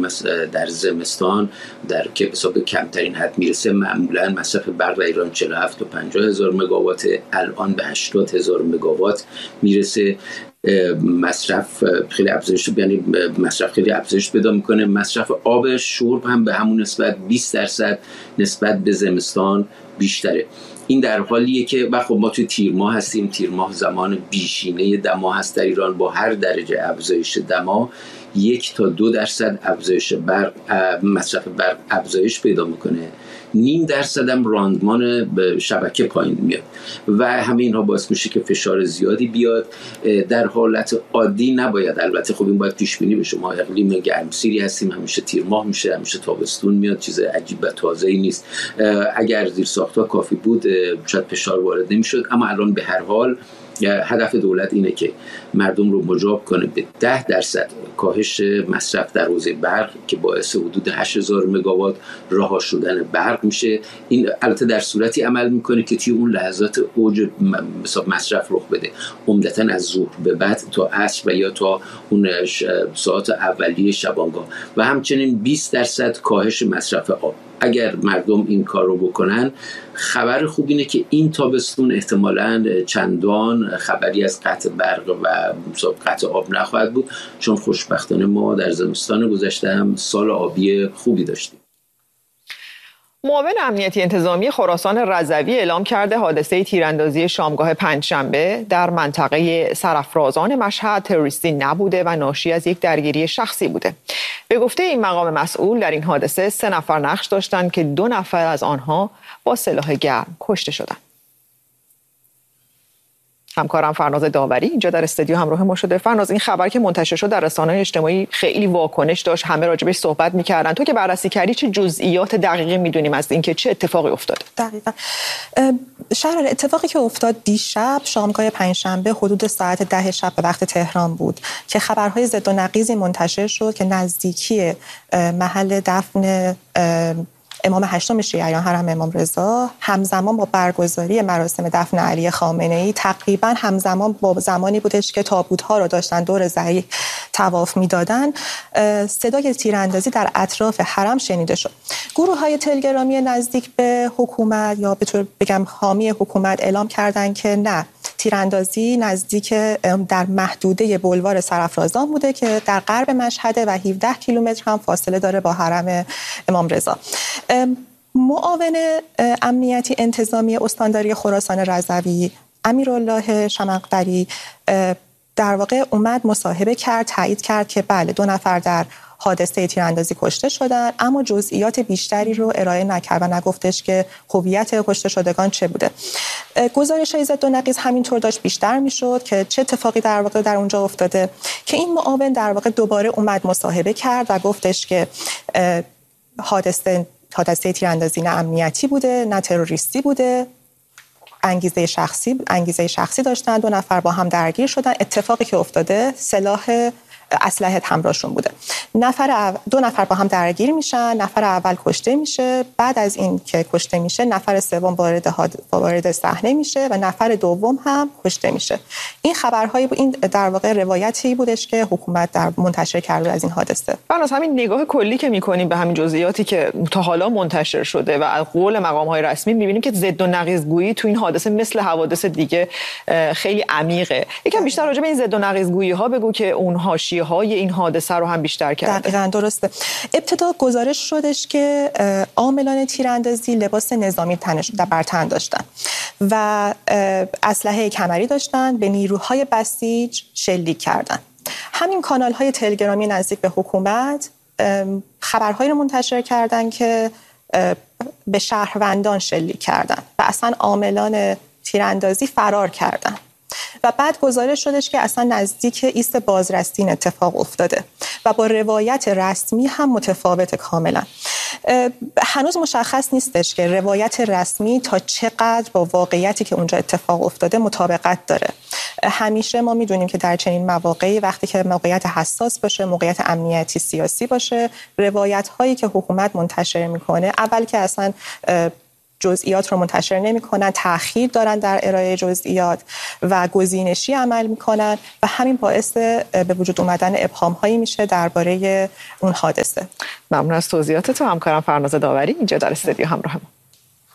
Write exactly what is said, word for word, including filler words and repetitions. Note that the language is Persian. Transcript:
در زمستان در که حساب کمترین حد میرسه، معمولا مصرف برق در ایران چهل و هفت تا پنجاه هزار مگاوات، الان به هشتاد هزار مگاوات میرسه. مصرف خیلی افزایش یعنی مصرف خیلی افزایش پیدا میکنه. مصرف آب شرب هم به همون نسبت بیست درصد نسبت به زمستان بیشتره. این در حالیه که خب ما توی تیر ماه هستیم. تیر ماه زمان بیشینه دما هست در ایران. با هر درجه افزایش دما یک تا دو درصد افزایش برق مصرف برق افزایش پیدا میکنه. نیم درصد هم راندمان شبکه پایین میاد و همه اینها باعث میشه که فشار زیادی بیاد. در حالت عادی نباید، البته خب این باید پیش بینی بشه، ما اقلیم گرمسیری هستیم، همیشه تیر ماه میشه، همیشه تابستون میاد، چیز عجیب و تازه‌ای نیست. اگر زیرساخت‌ها کافی بود شاید فشار وارد نمیشد، اما الان به هر حال هدف دولت اینه که مردم رو مجاب کنه به ده درصد کاهش مصرف در حوزه برق که باعث حدود هشت هزار مگاوات رها شدن برق میشه. این البته در صورتی عمل میکنه که توی اون لحظات اوج مصرف رخ بده، عمدتاً از ظهر به بعد تا عصر و یا تا اون ساعات اولیه شبانگاه، و همچنین بیست درصد کاهش مصرف آب. اگر مردم این کار رو بکنن، خبر خوب اینه که این تابستون احتمالاً چندان خبری از قطع برق و قطع آب نخواهد بود، چون خوشبختانه ما در زمستان گذشته هم سال آبی خوبی داشتیم. معاون امنیتی انتظامی خراسان رضوی اعلام کرده حادثه تیراندازی شامگاه پنجشنبه در منطقه سرافرازان مشهد تروریستی نبوده و ناشی از یک درگیری شخصی بوده. به گفته این مقام مسئول در این حادثه سه نفر نقش داشتند که دو نفر از آنها با سلاح گرم کشته شدند. همکارم فرناز داوری اینجا در استودیو همراه ما شده. فرناز، این خبر که منتشر شد در رسانه‌های اجتماعی خیلی واکنش داشت، همه راجبش صحبت می‌کردن. تو که بررسی کردی چه جزئیات دقیقی می‌دونیم از اینکه چه اتفاقی افتاد؟ دقیقاً شهر اتفاقی که افتاد دیشب شامگاه پنجشنبه حدود ساعت ده شب به وقت تهران بود که خبرهای ضد و نقیضی منتشر شد که نزدیکی محل دفن امام هشتم شیعیان حرم امام رضا همزمان با برگزاری مراسم دفن علی خامنه‌ای تقریبا همزمان با زمانی بودش که تابوت‌ها رو داشتن دور ضریح طواف می‌دادن، صدای تیراندازی در اطراف حرم شنیده شد. گروه‌های تلگرامی نزدیک به حکومت یا به طور بگم حامی حکومت اعلام کردند که نه، تیراندازی نزدیک در محدوده بلوار سرافرازان بوده که در غرب مشهد و هفده کیلومتر هم فاصله داره با حرم امام رضا. معاون امنیتی انتظامی استانداری خراسان رضوی امیرالله شمقدری در واقع اومد مصاحبه کرد، تایید کرد که بله دو نفر در حادثه تیراندازی کشته شدن، اما جزئیات بیشتری رو ارائه نکرد و نگفتش که هویت کشته شدگان چه بوده. گزارش‌های ضد و نقیض همینطور داشت بیشتر میشد که چه اتفاقی در واقع در اونجا افتاده، که این معاون در واقع دوباره اومد مصاحبه کرد و گفتش که حادثه حادثه تیراندازی نه امنیتی بوده نه تروریستی بوده، انگیزه شخصی انگیزه شخصی داشتن، دو نفر با هم درگیر شدن، اتفاقی که افتاده سلاح اسلحه همراهشون بوده. نفر دو نفر با هم درگیر میشن، نفر اول کشته میشه، بعد از این که کشته میشه نفر سوم وارد وارد صحنه میشه و نفر دوم هم کشته میشه. این خبرهای این در واقع روایتی بودش که حکومت در منتشر کرده از این حادثه. از همین نگاه کلی که میکنیم به همین جزئیاتی که تا حالا منتشر شده و از قول مقام‌های رسمی میبینیم که ضد و نقیض گویی تو این حادثه مثل حوادث دیگه خیلی عمیقه. یکم بیشتر راجع به این ضد و نقیض گویی ها بگو که اونها های این حادثه رو هم بیشتر کرده. دقیقاً درسته. ابتدا گزارش شدش که عاملان تیراندازی لباس نظامی تنش بر تن داشتن و اسلحه کمری داشتن، به نیروهای بسیج شلیک کردن. همین کانال‌های تلگرامی نزدیک به حکومت خبرهایی رو منتشر کردن که به شهروندان شلیک کردن و اصلا عاملان تیراندازی فرار کردن. و بعد گزارش شدش که اصلا نزدیک ایست بازرسین اتفاق افتاده و با روایت رسمی هم متفاوت کاملا. هنوز مشخص نیستش که روایت رسمی تا چقدر با واقعیتی که اونجا اتفاق افتاده مطابقت داره. همیشه ما میدونیم که در چنین مواقعی وقتی که موقعیت حساس باشه، موقعیت امنیتی سیاسی باشه، روایت هایی که حکومت منتشر میکنه اول که اصلا جزئیات رو منتشر نمی‌کنن، تأخیر دارن در ارائه جزئیات و گزینشی عمل می‌کنن و همین باعث به وجود اومدن ابهام‌هایی میشه درباره اون حادثه. ممنون از توضیحات تو. همکارم فرناز داوری اینجا در استودیو همراه ما.